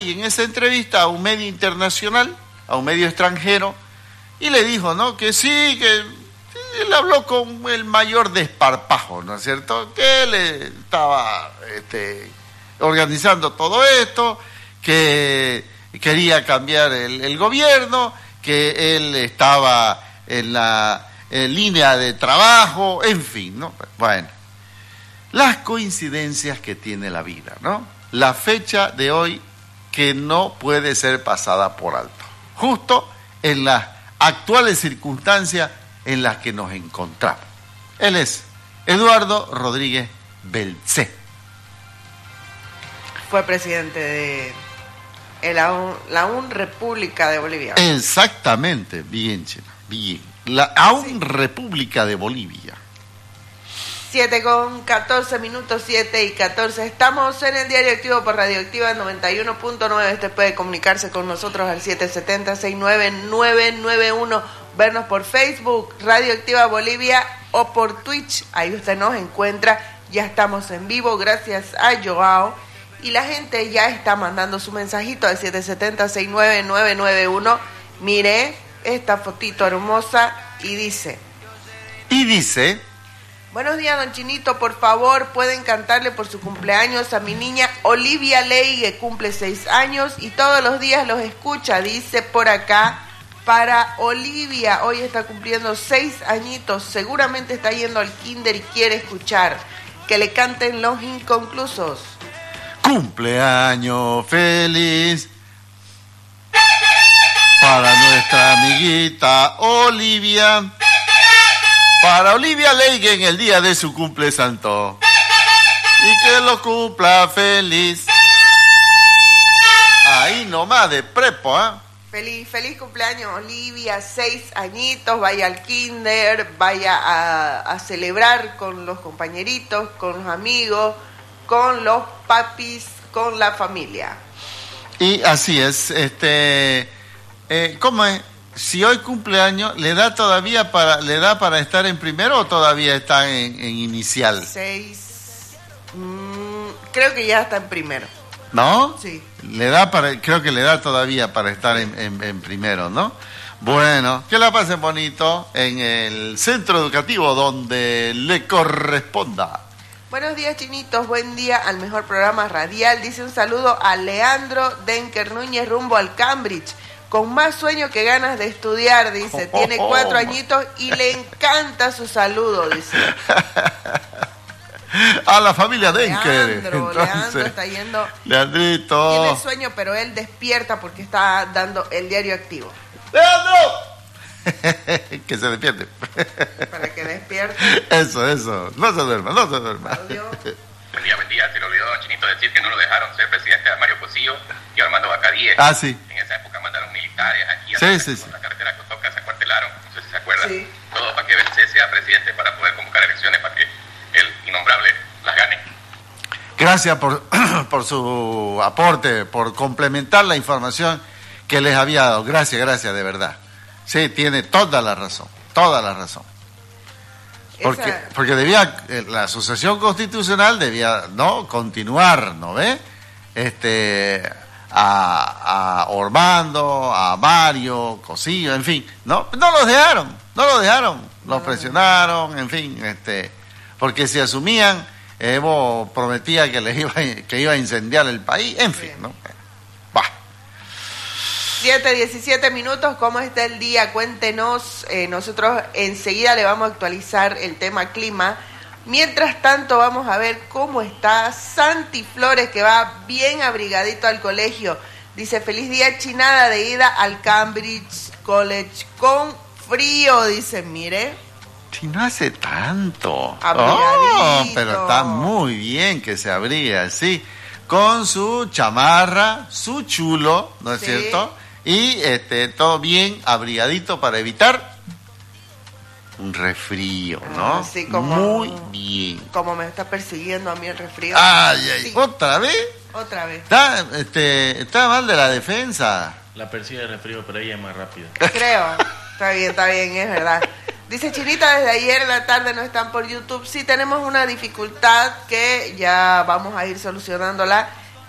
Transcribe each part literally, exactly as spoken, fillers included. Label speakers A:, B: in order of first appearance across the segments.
A: ahí en esa entrevista a un medio internacional, a un medio extranjero, y le dijo, ¿no?, que sí, que él habló con el mayor desparpajo, ¿no es cierto?, que él estaba este, organizando todo esto, que quería cambiar el, el gobierno, que él estaba en la en línea de trabajo, en fin, ¿no? Bueno, las coincidencias que tiene la vida, ¿no? La fecha de hoy que no puede ser pasada por alto, justo en las actuales circunstancias en las que nos encontramos. Él es Eduardo Rodríguez Belcé.
B: Fue presidente de la U N, la U N República de Bolivia.
A: Exactamente, bien, Chena, bien. La A U N sí. República de Bolivia.
B: siete con catorce minutos, siete y catorce. Estamos en el Diario Activo por Radioactiva noventa y uno punto nueve. Usted puede comunicarse con nosotros al siete siete cero, seis nueve nueve nueve uno. Vernos por Facebook, Radioactiva Bolivia, o por Twitch. Ahí usted nos encuentra. Ya estamos en vivo, gracias a Joao. Y la gente ya está mandando su mensajito al siete siete cero, seis nueve nueve nueve uno. Mire esta fotito hermosa y dice...
A: Y dice...
B: Buenos días, don Chinito, por favor, pueden cantarle por su cumpleaños a mi niña Olivia Ley, que cumple seis años y todos los días los escucha, dice por acá, para Olivia. Hoy está cumpliendo seis añitos, seguramente está yendo al kinder y quiere escuchar. Que le canten Los Inconclusos.
A: Cumpleaños feliz para nuestra amiguita Olivia. Para Olivia Ley, en el día de su cumple santo. Y que lo cumpla feliz. Ahí nomás de prepo, ¿ah? ¿eh?
B: Feliz, feliz cumpleaños, Olivia, seis añitos, vaya al kinder, vaya a, a celebrar con los compañeritos, con los amigos, con los papis, con la familia.
A: Y así es, este, eh, ¿cómo es? Si hoy cumpleaños, ¿le da todavía para, le da para estar en primero o todavía está en, en inicial?
B: Seis, mmm, creo que ya está en primero.
A: ¿No?
B: Sí.
A: Le da para, creo que le da todavía para estar en, en, en primero, ¿no? Bueno, que la pasen bonito en el centro educativo donde le corresponda.
B: Buenos días, chinitos, buen día al mejor programa radial. Dice un saludo a Leandro Denker Núñez rumbo al Cambridge. Con más sueño que ganas de estudiar, dice. Tiene cuatro añitos y le encanta su saludo, dice.
A: A la familia Denker.
B: Leandro,
A: Entonces,
B: Leandro está yendo.
A: Leandrito.
B: Tiene sueño, pero él despierta porque está dando el diario activo.
A: ¡Leandro! Que se despierte.
B: Para que despierte.
A: Eso, eso. No se duerma, no se duerma.
B: Audio.
C: Buen día, buen día. Se le olvidó a Chinito decir que no lo dejaron ser presidente a Mario Posillo y Armando Bacadíes.
A: Ah, sí.
C: En esa época mandaron militares aquí a
A: Sí,
C: la,
A: sí, sí.
C: la carretera Cotoca, se acuartelaron. No sé si se acuerdan.
B: Sí.
C: Todo para que Belcé sea presidente para poder convocar elecciones para que el innombrable las gane.
A: Gracias por, por su aporte, por complementar la información que les había dado. Gracias, gracias, de verdad. Sí, tiene toda la razón, toda la razón. Porque,
B: Esa...
A: porque debía, la Asociación Constitucional debía, ¿no?, continuar, ¿no ve? Este, a, a Ormando, a Mario, Cosillo, en fin, no, no los dejaron, no los dejaron, los presionaron, en fin, este, porque si asumían, Evo prometía que les iba, que iba a incendiar el país, en fin, ¿no? Va.
B: siete, diecisiete minutos, ¿cómo está el día? Cuéntenos, eh, nosotros enseguida le vamos a actualizar el tema clima. Mientras tanto vamos a ver cómo está Santi Flores, que va bien abrigadito al colegio. Dice, feliz día, chinada de ida al Cambridge College con frío, dice, mire.
A: Si no hace tanto.
B: Abrigadito.
A: Oh, pero está muy bien que se abriga, sí. Con su chamarra, su chulo, ¿no es
B: Sí.
A: cierto? Y este, todo bien abrigadito para evitar un resfrío, ¿no?
B: Ah, sí, como,
A: muy bien.
B: Como me está persiguiendo a mí el resfrío.
A: Ay, ay,
B: Sí.
A: ¿otra vez?
B: Otra vez.
A: Está, este, está mal de la defensa.
D: La persigue de resfrío, pero ella es más rápida.
B: Creo. Está bien, está bien, es verdad. Dice Chinita, desde ayer en la tarde no están por YouTube. Sí, tenemos una dificultad que ya vamos a ir solucionándola.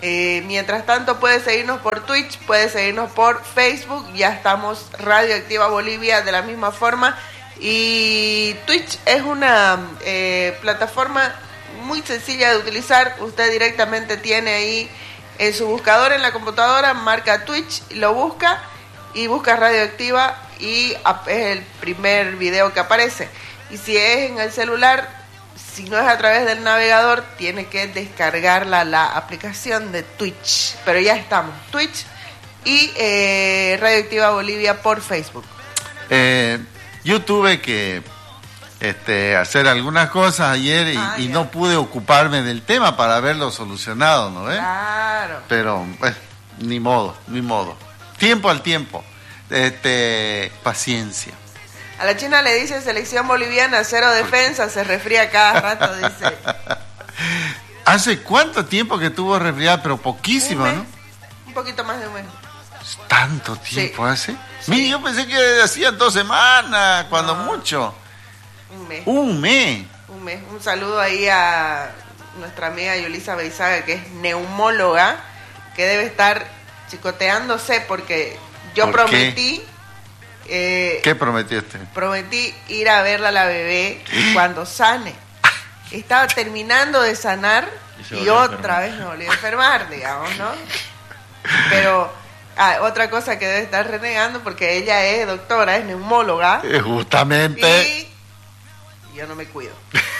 B: Eh, mientras tanto, puede seguirnos por Twitch, puede seguirnos por Facebook. Ya estamos Radioactiva Bolivia de la misma forma. Y Twitch es una eh, plataforma muy sencilla de utilizar. Usted directamente tiene ahí en su buscador en la computadora, marca Twitch, lo busca y busca Radioactiva y es el primer video que aparece. Y si es en el celular, si no es a través del navegador, tiene que descargar la, la aplicación de Twitch. Pero ya estamos, Twitch y eh, Radioactiva Bolivia por Facebook.
A: Eh, yo tuve que este, hacer algunas cosas ayer y,
B: ah,
A: y no pude ocuparme del tema para haberlo solucionado, ¿no ves?
B: Claro.
A: Pero, pues, ni modo, ni modo. Tiempo al tiempo. Este, paciencia.
B: A la China le dice selección boliviana, cero defensa, se resfría cada rato, dice.
A: ¿Hace cuánto tiempo que tuvo resfriada? Pero poquísimo,
B: Un mes,
A: ¿no?
B: Un poquito más de un mes.
A: ¿Tanto tiempo
B: Sí.
A: hace?
B: Sí.
A: Mira, yo pensé que hacían dos semanas, cuando
B: No.
A: mucho.
B: Un mes.
A: Un mes.
B: Un mes. Un saludo ahí a nuestra amiga Yulisa Beizaga, que es neumóloga, que debe estar chicoteándose porque yo
A: ¿Por qué?
B: prometí... Eh,
A: ¿Qué prometió usted?
B: prometí ir a verla a la bebé cuando sane. Estaba terminando de sanar
D: Y se
B: y
D: volvió a
B: otra
D: enfermar.
B: vez me volví a enfermar, digamos, ¿no? Pero ah, otra cosa que debe estar renegando, porque ella es doctora, es neumóloga,
A: Eh, justamente.
B: y yo no me cuido.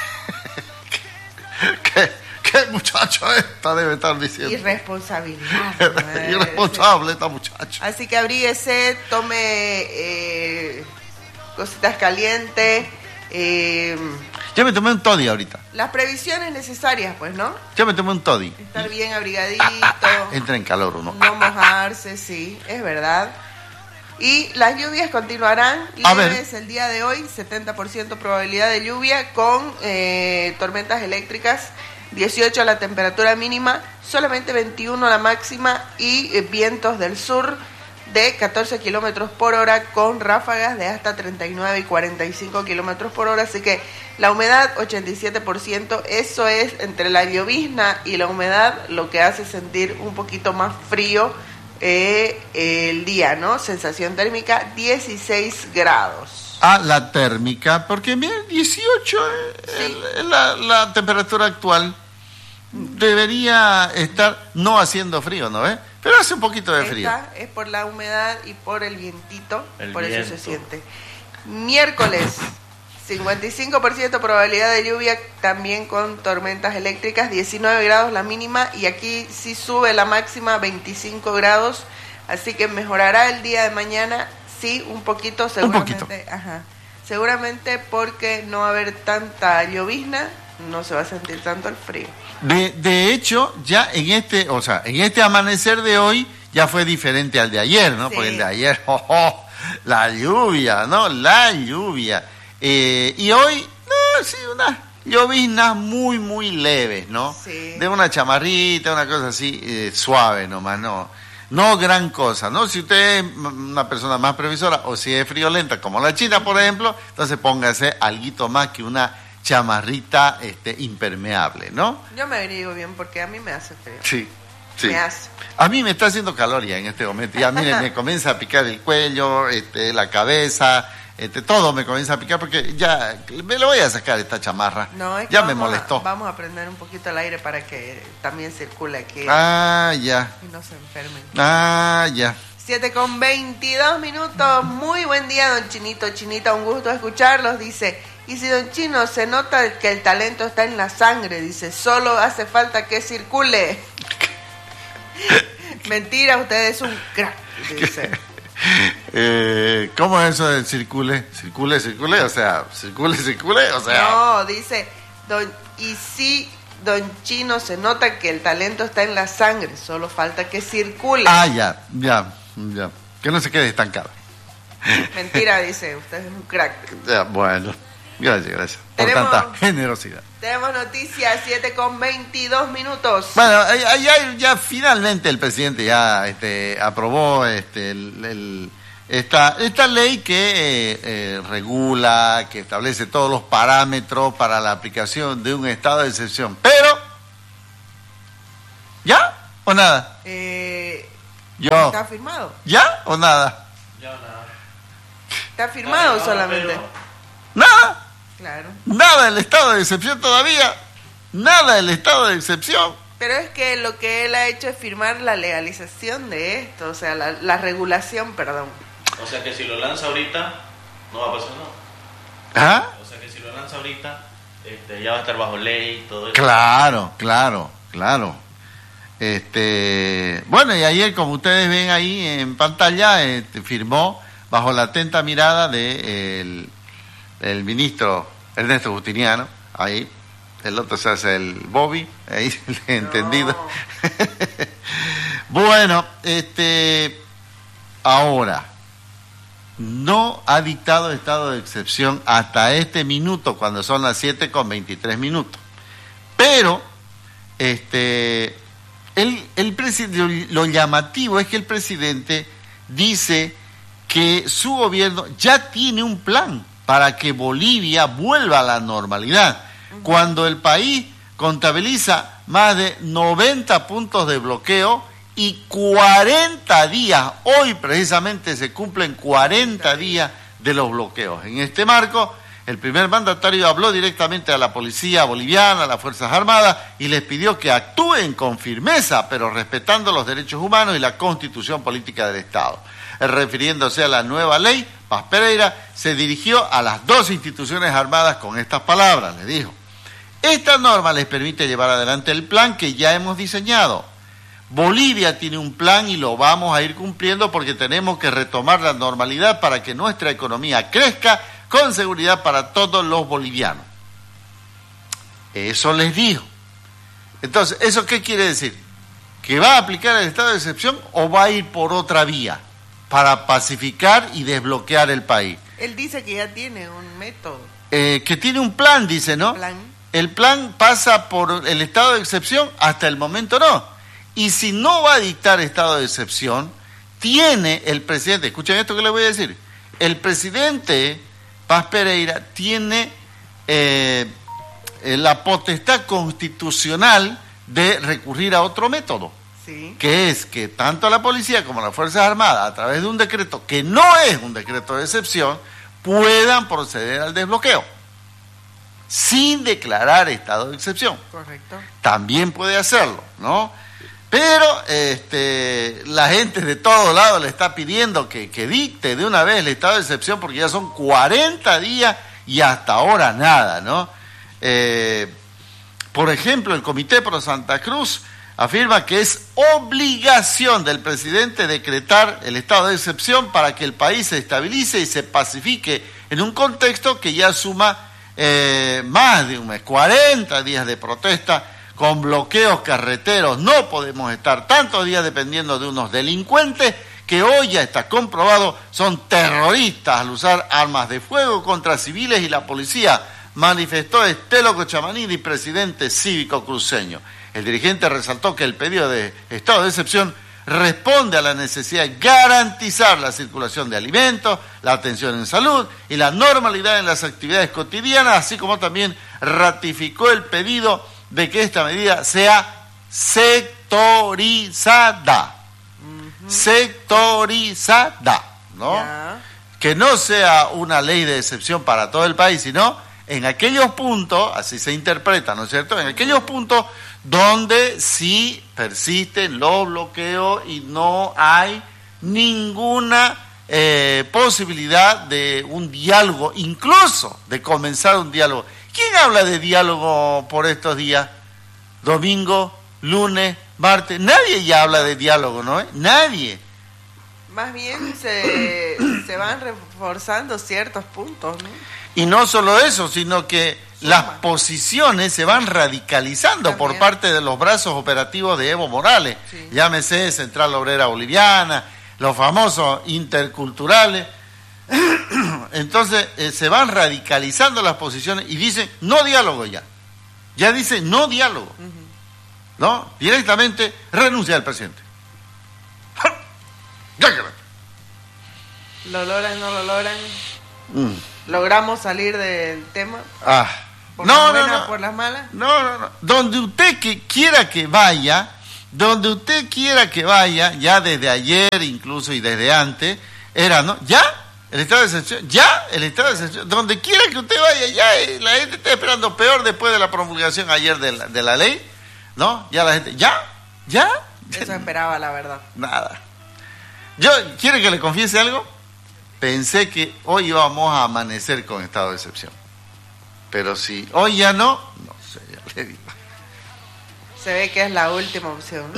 A: ¿Qué, qué muchacho esta debe estar diciendo?
B: Irresponsabilidad. ¿no?
A: Irresponsable esta muchacha.
B: Así que abríguese, tome eh, cositas calientes, eh,
A: Yo me tomé un toddy ahorita.
B: las previsiones necesarias, pues, ¿no?
A: Yo me tomé un toddy.
B: Estar bien abrigadito,
A: Entra en calor uno.
B: no mojarse, sí, es verdad. Y las lluvias continuarán
A: A ver.
B: leves el día de hoy, setenta por ciento probabilidad de lluvia con eh, tormentas eléctricas, dieciocho la temperatura mínima, solamente veintiuno la máxima y eh, vientos del sur de catorce kilómetros por hora con ráfagas de hasta treinta y nueve y cuarenta y cinco kilómetros por hora. Así que la humedad ochenta y siete por ciento, eso es entre la llovizna y la humedad lo que hace sentir un poquito más frío eh, el día, ¿no? Sensación térmica dieciséis grados.
A: Ah, la térmica, porque mira, dieciocho es
B: Sí.
A: el- la, la temperatura actual. Debería estar no haciendo frío, ¿no ves? Pero hace un poquito de frío.
B: Esta es por la humedad y por el vientito,
D: El
B: por eso
D: viento.
B: se siente. Miércoles, cincuenta y cinco por ciento probabilidad de lluvia, también con tormentas eléctricas, diecinueve grados la mínima, y aquí sí sube la máxima, veinticinco grados, así que mejorará el día de mañana, sí, un poquito, seguramente.
A: poquito.
B: Ajá, seguramente porque no va a haber tanta llovizna, no se va a sentir tanto el frío.
A: De, de hecho, ya en este, o sea, en este amanecer de hoy ya fue diferente al de ayer, ¿no?
B: Sí.
A: Porque el de ayer, oh, oh, la lluvia, ¿no? La lluvia. Eh, y hoy, no, sí, unas lloviznas muy, muy leves, ¿no?
B: Sí.
A: De una chamarrita, una cosa así, eh, suave nomás, ¿no? No gran cosa, ¿no? Si usted es una persona más previsora o si es friolenta, como la China, por ejemplo, entonces póngase alguito más que una chamarrita este, impermeable, ¿no?
B: Yo me abrigo bien porque a mí me hace frío.
A: Sí, sí.
B: Me hace.
A: A mí me está haciendo calor ya en este momento. Ya, mire, me comienza a picar el cuello, este, la cabeza, este, todo me comienza a picar porque ya me lo voy a sacar esta chamarra.
B: No, es que
A: ya me
B: vamos a-
A: molestó.
B: vamos a prender un poquito el aire para que también circule aquí
A: Ah, ya.
B: y no se enfermen.
A: Ah, ya.
B: siete con veintidós minutos. Muy buen día, don Chinito. Chinita, un gusto escucharlos. Dice, y si don Chino se nota que el talento está en la sangre, dice, solo hace falta que circule. Mentira, usted es un crack, dice.
A: Eh, ¿Cómo es eso de circule? Circule, circule, o sea, circule, circule, o sea.
B: No, dice, don, y si don Chino se nota que el talento está en la sangre, solo falta que circule.
A: Ah, ya, ya, ya. Que no se quede estancado.
B: Mentira, dice, usted es un crack.
A: Ya, bueno, gracias, gracias. Por
B: Tenemos-
A: tanta generosidad.
B: Tenemos noticias, siete con veintidós minutos.
A: Bueno, ahí- ahí- ahí ya finalmente el presidente ya este, aprobó este, el, el- esta, esta ley que eh, eh, regula, que establece todos los parámetros para la aplicación de un estado de excepción. Pero, ¿ya? o nada?
B: Eh,
A: Yo.
B: ¿Está firmado?
A: ¿Ya o nada?
D: Ya nada.
B: ¿Está firmado
D: Está
B: solamente?
D: pero-
A: Nada.
B: Claro.
A: Nada del estado de excepción todavía. Nada del estado de excepción.
B: Pero es que lo que él ha hecho es firmar la legalización de esto, o sea, la, la regulación, perdón.
D: O sea que si lo lanza ahorita, no va a pasar nada.
A: ¿Ah?
D: O sea que si lo lanza ahorita, este, ya va a estar bajo ley y todo eso.
A: Claro, claro, claro. Este, bueno, y ayer, como ustedes ven ahí en pantalla, este, firmó bajo la atenta mirada de el, el ministro Ernesto Justiniano, ahí, el otro se hace el Bobby, ahí, entendido. Bueno, este, ahora, no ha dictado estado de excepción hasta este minuto, cuando son las siete con veintitrés minutos. Pero, este, el, el presidente, lo llamativo es que el presidente dice que su gobierno ya tiene un plan para que Bolivia vuelva a la normalidad, cuando el país contabiliza más de noventa puntos de bloqueo y cuarenta días, hoy precisamente se cumplen cuarenta días de los bloqueos. En este marco, el primer mandatario habló directamente a la policía boliviana, a las Fuerzas Armadas, y les pidió que actúen con firmeza, pero respetando los derechos humanos y la constitución política del Estado. Refiriéndose a la nueva ley, Paz Pereira se dirigió a las dos instituciones armadas con estas palabras, le dijo: esta norma les permite llevar adelante el plan que ya hemos diseñado. Bolivia tiene un plan y lo vamos a ir cumpliendo porque tenemos que retomar la normalidad para que nuestra economía crezca con seguridad para todos los bolivianos. Eso les dijo. Entonces, ¿eso qué quiere decir? ¿Que va a aplicar el estado de excepción o va a ir por otra vía para pacificar y desbloquear el país?
B: Él dice que ya tiene un método.
A: Eh, que tiene un plan, dice, ¿no?
B: Plan.
A: El plan pasa por el estado de excepción, hasta el momento no. Y si no va a dictar estado de excepción, tiene el presidente, escuchen esto que les voy a decir, el presidente Paz Pereira tiene eh, eh, la potestad constitucional de recurrir a otro método,
B: Sí.
A: que es que tanto la policía como las Fuerzas Armadas, a través de un decreto que no es un decreto de excepción, puedan proceder al desbloqueo, sin declarar estado de excepción.
B: Correcto.
A: También puede hacerlo, ¿no? Pero este, la gente de todos lados le está pidiendo que, que dicte de una vez el estado de excepción porque ya son cuarenta días y hasta ahora nada, ¿no? Eh, por ejemplo, el Comité Pro Santa Cruz afirma que es obligación del presidente decretar el estado de excepción para que el país se estabilice y se pacifique en un contexto que ya suma eh, más de un mes, cuarenta días de protesta, con bloqueos carreteros. No podemos estar tantos días dependiendo de unos delincuentes que hoy ya está comprobado son terroristas al usar armas de fuego contra civiles y la policía, manifestó Estelo Cochamanidi, presidente cívico cruceño. El dirigente resaltó que el pedido de estado de excepción responde a la necesidad de garantizar la circulación de alimentos, la atención en salud y la normalidad en las actividades cotidianas, así como también ratificó el pedido de que esta medida sea sectorizada, uh-huh. sectorizada, ¿no?
B: Ya.
A: Que no sea una ley de excepción para todo el país, sino en aquellos puntos, así se interpreta, ¿no es cierto?, en aquellos puntos donde sí persisten los bloqueos y no hay ninguna eh, posibilidad de un diálogo, incluso de comenzar un diálogo. ¿Quién habla de diálogo por estos días? Domingo, lunes, martes. Nadie ya habla de diálogo, ¿no? ¿Eh? Nadie.
B: Más bien se, se van reforzando ciertos puntos, ¿no?
A: Y no solo eso, sino que Suma. Las posiciones se van radicalizando También. Por parte de los brazos operativos de Evo Morales. Sí. Llámese Central Obrera Boliviana, los famosos interculturales. Entonces eh, se van radicalizando las posiciones y dicen no diálogo ya. Ya dicen no diálogo. Uh-huh. ¿No? Directamente renuncia al presidente.
B: ¿Lo logran, no lo logran?
A: Mm.
B: ¿Logramos salir del tema?
A: Ah.
B: ¿Por
A: No,
B: las buenas,
A: no, no.
B: por las malas?
A: No, no, no. Donde usted que quiera que vaya, donde usted quiera que vaya, ya desde ayer incluso y desde antes, era, ¿no? ¿Ya? El estado de excepción, ya, el estado de excepción, donde quiera que usted vaya, ya, la gente está esperando peor después de la promulgación ayer de la, de la ley, ¿no? Ya la gente, ya, ya.
B: Eso esperaba, la verdad.
A: Nada. Yo, ¿quiere que le confiese algo? Pensé que hoy íbamos a amanecer con estado de excepción. Pero si hoy ya no, no sé, ya le digo.
B: Se ve que es la última opción.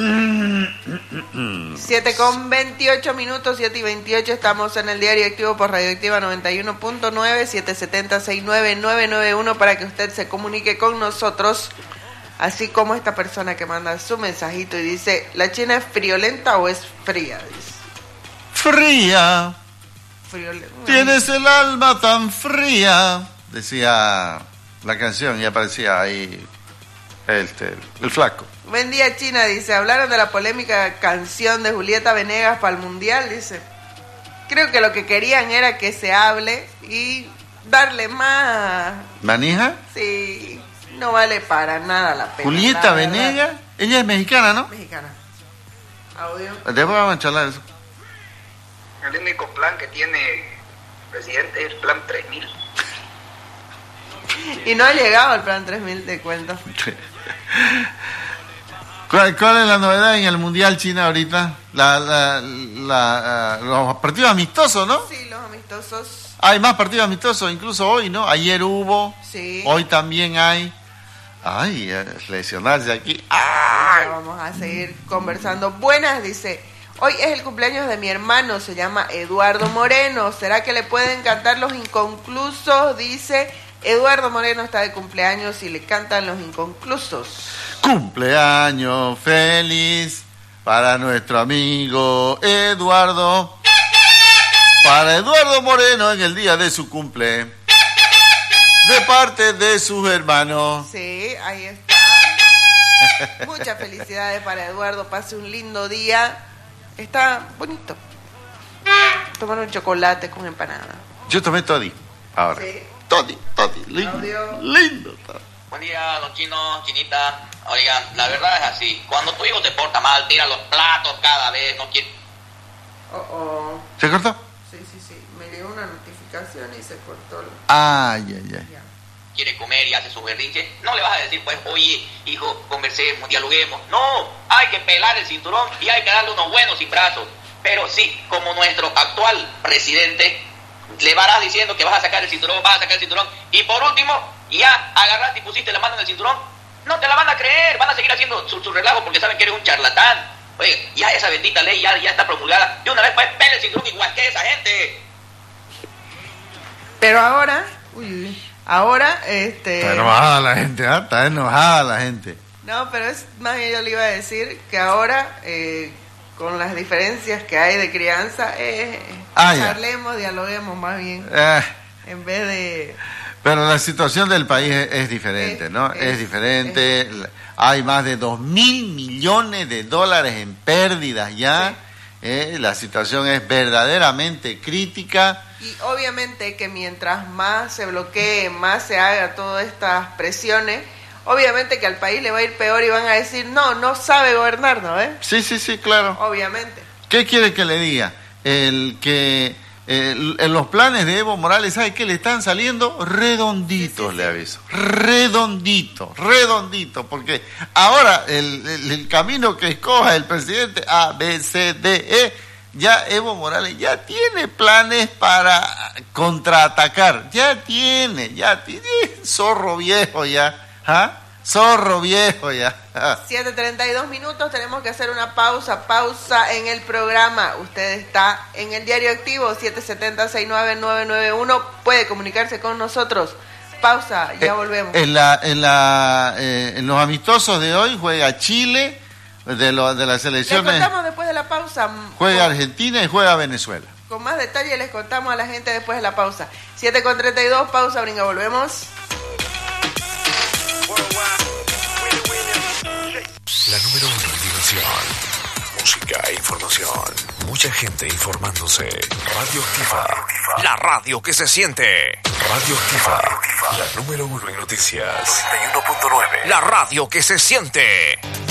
B: siete con veintiocho minutos, siete y veintiocho, estamos en el Diario Activo por Radioactiva noventa y uno punto nueve, siete siete cero, seis nueve nueve nueve uno para que usted se comunique con nosotros, así como esta persona que manda su mensajito y dice, ¿la China es friolenta o es fría? Dice.
A: Fría.
B: Friolenta.
A: Tienes el alma tan fría, decía la canción y aparecía ahí este, el flaco.
B: Buen día, China, dice, hablaron de la polémica canción de Julieta Venegas para el Mundial, dice. Creo que lo que querían era que se hable y darle más...
A: ¿Manija?
B: Sí, no vale para nada la pena.
A: Julieta Venegas, ella es mexicana, ¿no?
B: Mexicana. Audio.
A: Después vamos a charlar eso.
E: El único plan que tiene el presidente es el plan tres mil.
B: Y no ha llegado al plan tres mil, te cuento.
A: ¿Cuál, ¿Cuál es la novedad en el Mundial China ahorita? La, la, la, uh, los partidos amistosos, ¿no?
B: Sí, los amistosos.
A: Hay más partidos amistosos, incluso hoy, ¿no? Ayer hubo,
B: sí.
A: Hoy también hay. Ay, lesionarse aquí. ¡Ay!
B: Vamos a seguir conversando. Buenas, dice. Hoy es el cumpleaños de mi hermano, se llama Eduardo Moreno. ¿Será que le pueden cantar los inconclusos? Dice, Eduardo Moreno está de cumpleaños y le cantan los inconclusos.
A: Cumpleaños feliz para nuestro amigo Eduardo. Para Eduardo Moreno en el día de su cumple. De parte de sus hermanos.
B: Sí, ahí está. Muchas felicidades para Eduardo, pase un lindo día. Está bonito. Tomar un chocolate con empanada.
A: Yo tomé toddy ahora.
B: Sí.
A: Toddy, toddy, lindo.
B: Audio.
A: Lindo.
C: Buen día, don Chino, Chinita. Oigan, la verdad es así. Cuando tu hijo se porta mal, tira los platos cada vez, no quiere...
B: Oh, oh.
A: ¿Se cortó?
B: Sí, sí, sí. Me llegó una notificación y se cortó. El...
A: Ay, ay, ay.
B: Ya.
C: quiere comer y hace su berrinche, no le vas a decir, pues, oye, hijo, conversemos, dialoguemos. No, hay que pelar el cinturón y hay que darle unos buenos brazos. Pero sí, como nuestro actual presidente, le varás diciendo que vas a sacar el cinturón, vas a sacar el cinturón, y por último, ya agarraste y pusiste la mano en el cinturón, no te la van a creer, van a seguir haciendo su, su relajo porque saben que eres un charlatán. Oye, ya esa bendita ley ya, ya está promulgada, de una vez pues pele el cinturón igual que esa gente.
B: Pero ahora, uy, ahora, este...
A: Está enojada la gente, ¿eh? Está enojada la gente.
B: No, pero es más bien yo le iba a decir que ahora, eh, con las diferencias que hay de crianza, eh,
A: ah,
B: charlemos, dialoguemos más bien,
A: eh,
B: en vez de...
A: Pero la situación del país es, es diferente,
B: es,
A: ¿no? Es,
B: es
A: diferente. Es, hay más de dos mil millones de dólares en pérdidas ya. Sí. Eh, la situación es verdaderamente crítica.
B: Y obviamente que mientras más se bloquee, más se haga todas estas presiones, obviamente que al país le va a ir peor y van a decir, no, no sabe gobernar, ¿no? ¿Eh?
A: Sí, sí, sí, claro.
B: Obviamente.
A: ¿Qué quiere que le diga? El que eh, los planes de Evo Morales, ¿sabe qué? Le están saliendo redonditos, sí, sí, le aviso. Redonditos, redonditos, porque ahora el, el, el camino que escoja el presidente A, B, C, D, E, ya Evo Morales ya tiene planes para contraatacar, ya tiene, ya tiene, zorro viejo ya, ¿ah? Zorro viejo ya.
B: siete treinta y dos minutos, tenemos que hacer una pausa, pausa en el programa. Usted está en el Diario Activo, siete siete cero, seis nueve nueve nueve uno, puede comunicarse con nosotros. Pausa, ya eh, volvemos.
A: En, la, en, la, eh, en los amistosos de hoy juega Chile, de, lo, de las selecciones.
B: Les contamos después de la pausa.
A: Juega
B: con,
A: Argentina y juega Venezuela.
B: Con más detalle les contamos a la gente después de la pausa. siete con treinta y dos, pausa, brinca, volvemos.
F: La número uno en diversión, música e información. Mucha gente informándose. Radio Activa. La radio que se siente. Radio Activa. La número uno en noticias. noventa y uno punto nueve. La radio que se siente.